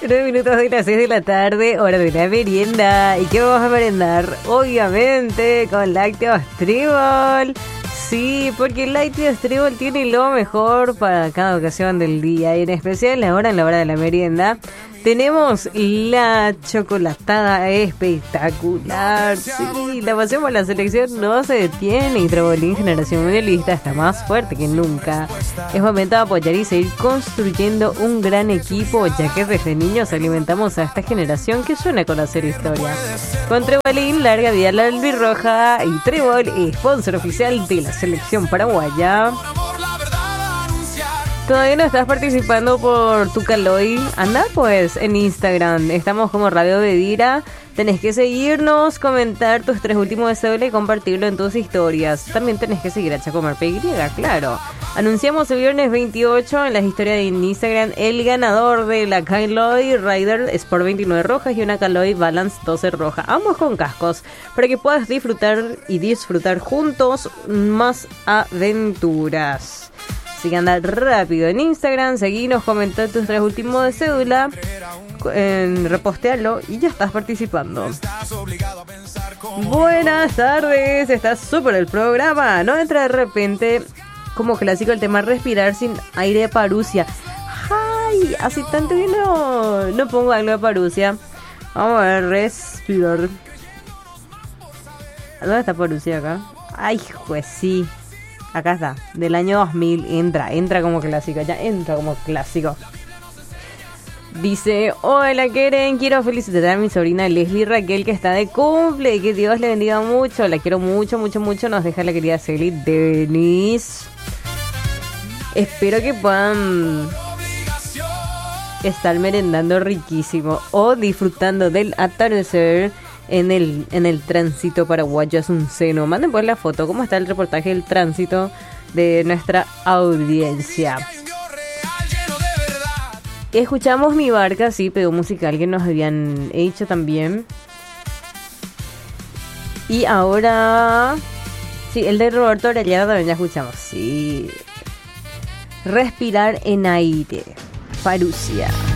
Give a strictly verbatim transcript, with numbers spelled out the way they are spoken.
Nueve minutos de las seis de la tarde, hora de la merienda. ¿Y qué vamos a merendar? Obviamente con Lácteos Trébol. Sí, porque el Lácteos Trébol tiene lo mejor para cada ocasión del día. Y en especial ahora en la hora de la merienda tenemos la chocolatada espectacular. Sí, la pasión por la selección no se detiene y Trebolín Generación Mundialista está más fuerte que nunca. Es momento de apoyar y seguir construyendo un gran equipo, ya que desde niños alimentamos a esta generación que suena a conocer historia. Con Trebolín, larga vida la albirroja, y Trébol es sponsor oficial de la selección paraguaya. ¿Todavía no estás participando por tu Caloi? Anda pues en Instagram, estamos como Radio Bedira. Tenés que seguirnos, comentar tus tres últimos deseos y compartirlo en tus historias. También tenés que seguir a Chaco Marpe Y, claro. Anunciamos el viernes veintiocho en las historias de Instagram el ganador de la Caloi Rider Sport veintinueve rojas y una Caloi Balance doce roja, ambos con cascos, para que puedas disfrutar y disfrutar juntos más aventuras. Así que anda rápido en Instagram, seguinos, comentá tus tres últimos de cédula, eh, repostealo y ya estás participando. Buenas tardes, está súper el programa. No entra de repente como clásico el tema respirar sin aire de Parusia. Ay, hace tanto que no, no pongo algo de Parusia. Vamos a ver, respirar. ¿Dónde está Parusia acá? Ay, pues sí. Acá está, del año dos mil, entra, entra como clásico, ya entra como clásico. Dice, hola Keren, quiero felicitar a mi sobrina Leslie Raquel que está de cumple y que Dios le bendiga mucho, la quiero mucho, mucho, mucho, nos deja la querida Celi Denise. Espero que puedan estar merendando riquísimo o disfrutando del atardecer en el en el tránsito paraguayo. Es un seno. Manden pues la foto. ¿Cómo está el reportaje del tránsito de nuestra audiencia? Escuchamos Mi Barca, sí, pedo musical que nos habían hecho también. Y ahora, sí, el de Roberto Orellana también ya escuchamos. Sí. Respirar en aire. Parusia.